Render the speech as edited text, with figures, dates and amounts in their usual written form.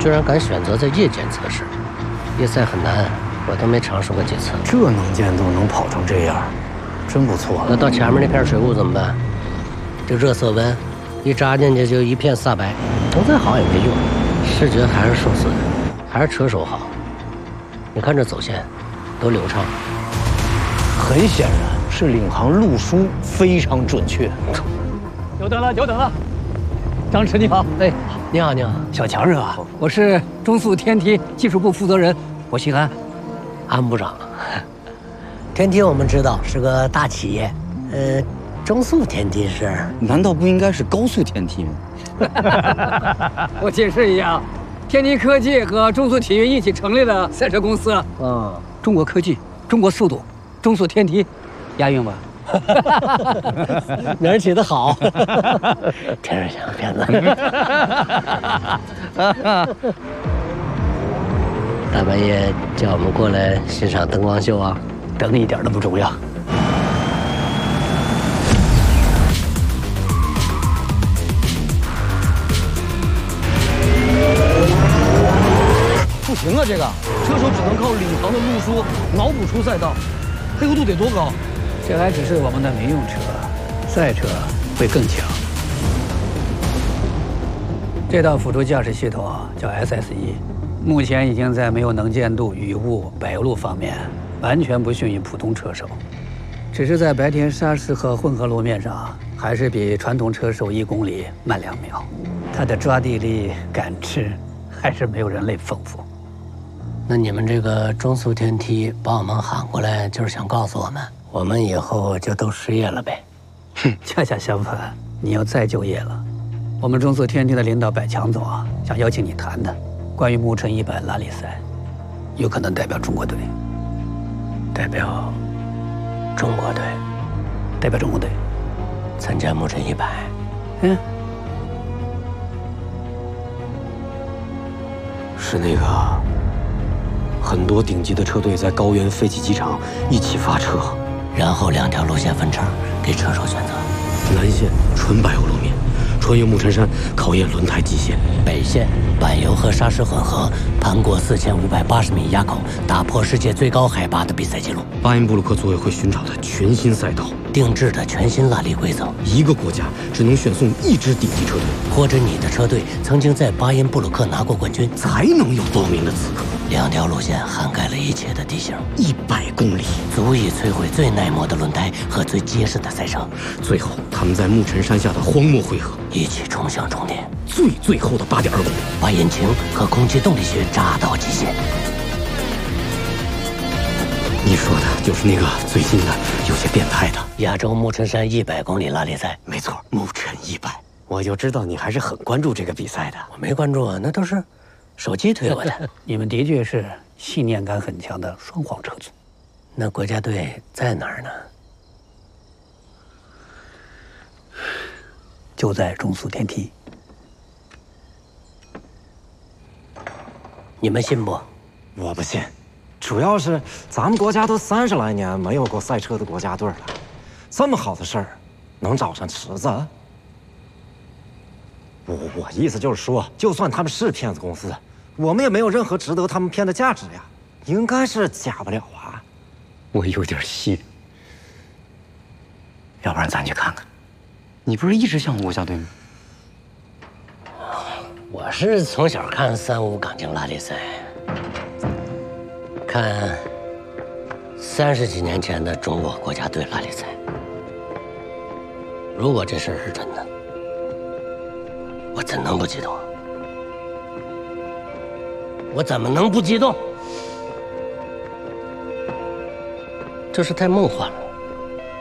居然敢选择在夜间测试，比赛很难，我都没尝试过几次。 这能见度能跑成这样，真不错。 那到前面那片水雾怎么办？这热色温，一扎进去就一片煞白，能再好也没用，视觉还是受损，还是车手好。你看这走线，都流畅。 很显然是领航路书非常准确。 久等了，久等了。张弛你好， 哎，你好，你好， 小强是吧？我是中速天梯技术部负责人，我姓安， 安部长。天梯我们知道是个大企业，中速天梯是？ 难道不应该是高速天梯吗？ 我解释一下，天梯科技和中速体育一起成立的赛车公司。中国科技，中国速度，中速天梯，押韵吧？ 名儿起得好，听着像骗子。大半夜叫我们过来欣赏灯光秀啊， 灯一点都不重要。 不行啊，这个车手只能靠领航的路书脑补出赛道，配合度得多高？ 这还只是我们的民用车，赛车会更强。这套辅助驾驶系统叫 SSE， 目前已经在没有能见度、雨雾、白路方面完全不逊于普通车手，只是在白天砂石和混合路面上，还是比传统车手1公里慢2秒。它的抓地力、感知还是没有人类丰富。 那你们这个中速天梯把我们喊过来，就是想告诉我们，我们以后就都失业了呗？ 哼，恰恰相反，你要再就业了。我们中速天梯的领导百强总想邀请你谈谈关于牧尘100拉力赛，有可能代表中国队。 代表中国队？ 代表中国队参加牧尘100？ 嗯， 是那个很多顶级的车队在高原废弃机场一起发车， 然后2条路线分成，给车手选择。 南线纯柏油路面，穿越木尘山考验轮胎极限； 北线柏油和砂石混合，攀过4580米垭口，打破世界最高海拔的比赛记录。 巴音布鲁克组委会寻找的全新赛道， 定制的全新拉力规则。 一个国家只能选送1支顶级车队， 或者你的车队曾经在巴音布鲁克拿过冠军， 才能有报名的资格。 2条路线涵盖了一切的地形 ，100公里， 足以摧毁最耐磨的轮胎和最结实的赛车。 最后，他们在木尘山下的荒漠汇合， 一起冲向终点。 最后的8.2公里， 把引擎和空气动力学扎到极限。 你说的就是那个最新的、有些变态的亚洲木尘山100公里拉力赛？ 没错，木尘100。我就知道你还是很关注这个比赛的。 我没关注啊，那都是手机推我的。 你们的确是信念感很强的双黄车组。 那国家队在哪儿呢？ 就在中速天梯。 你们信不？ 我不信，主要是咱们国家都30来年没有过赛车的国家队了，这么好的事儿，能找上池子？我意思就是说，就算他们是骗子公司，我们也没有任何值得他们骗的价值呀，应该是假不了啊。 我有点信， 要不然咱去看看。你不是一直向往国家队吗？ 我是从小看35港京拉力赛，看30几年前的中国国家队拉力赛。如果这事儿是真的，我怎能不激动？我怎么能不激动？这是太梦幻了。